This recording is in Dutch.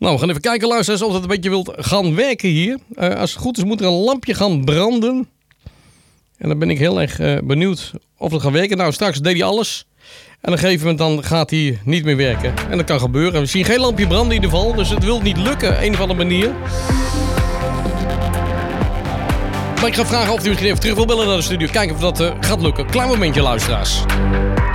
Nou, we gaan even kijken, luisteraars, of het een beetje wilt gaan werken hier. Als het goed is, moet er een lampje gaan branden. En dan ben ik heel erg benieuwd of het gaat werken. Nou, straks deed hij alles. En op een gegeven moment dan gaat hij niet meer werken. En dat kan gebeuren. We zien geen lampje branden in ieder geval. Dus het wil niet lukken, een of andere manier. Maar ik ga vragen of u misschien even terug wil bellen naar de studio. Kijken of dat gaat lukken. Klein momentje, luisteraars.